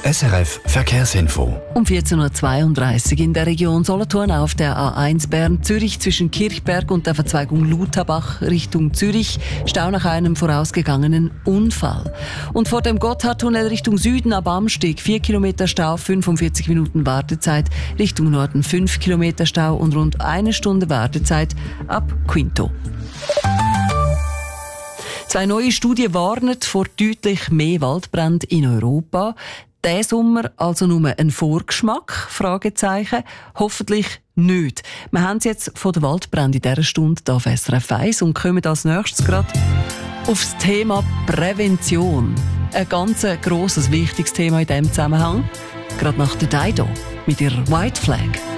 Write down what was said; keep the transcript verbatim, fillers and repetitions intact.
S R F Verkehrsinfo. Um vierzehn Uhr zweiunddreißig in der Region Solothurn auf der A eins Bern-Zürich zwischen Kirchberg und der Verzweigung Lutherbach Richtung Zürich. Stau nach einem vorausgegangenen Unfall. Und vor dem Gotthardtunnel Richtung Süden ab Amsteg vier Kilometer Stau, fünfundvierzig Minuten Wartezeit. Richtung Norden fünf Kilometer Stau und rund eine Stunde Wartezeit ab Quinto. Zwei neue Studien warnen vor deutlich mehr Waldbränden in Europa. Diesen Sommer also nur ein Vorgeschmack? Fragezeichen. Hoffentlich nicht. Wir haben es jetzt von den Waldbränden in dieser Stunde hier auf S R F eins und kommen als nächstes gerade aufs Thema Prävention. Ein ganz grosses, wichtiges Thema in diesem Zusammenhang. Gerade nach der Dido mit ihrer White Flag.